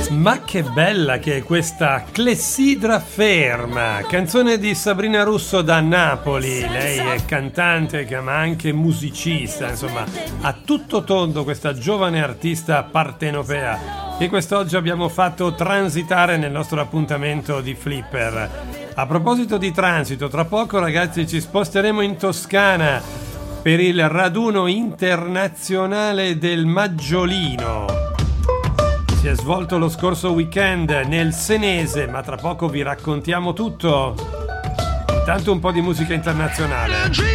Ma che bella che è questa Clessidra Ferma, canzone di Sabrina Russo da Napoli. Lei è cantante ma anche musicista, insomma, a tutto tondo questa giovane artista partenopea che quest'oggi abbiamo fatto transitare nel nostro appuntamento di Flipper. A proposito di transito, tra poco ragazzi ci sposteremo in Toscana per il raduno internazionale del Maggiolino. Si è svolto lo scorso weekend nel Senese, ma tra poco vi raccontiamo tutto. Intanto un po' di musica internazionale.